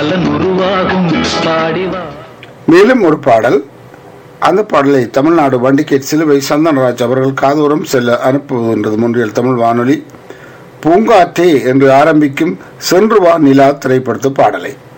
உருவாகும் பாடிவா. மேலும் ஒரு பாடல், அந்த பாடலை தமிழ்நாடு வண்டிகேட் சிலுவை சந்தனராஜ் அவர்கள் காதோரம் செல்ல அனுப்புகின்றது. முன்றியல் தமிழ் வானொலி பூங்காற்றே என்று ஆரம்பிக்கும் சென்று வா நிலா திரைப்படத்து பாடலை